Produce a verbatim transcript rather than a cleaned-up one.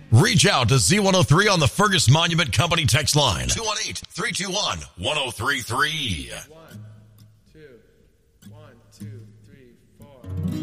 Reach out to Z one oh three on the Fergus Monument Company text line. two one eight, three two one, one oh three three. One, two, one, two.